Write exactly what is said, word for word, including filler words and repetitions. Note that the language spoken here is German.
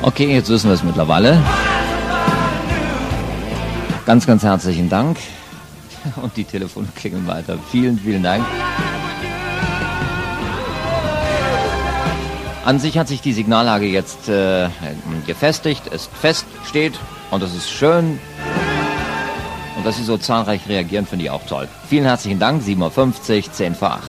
Okay, jetzt wissen wir es mittlerweile. Ganz, ganz herzlichen Dank. Und die Telefone klingeln weiter. Vielen, vielen Dank. An sich hat sich die Signallage jetzt äh, gefestigt, ist fest, steht und das ist schön. Und dass Sie so zahlreich reagieren, finde ich auch toll. Vielen herzlichen Dank, sieben Uhr fünfzig, zehn vor acht.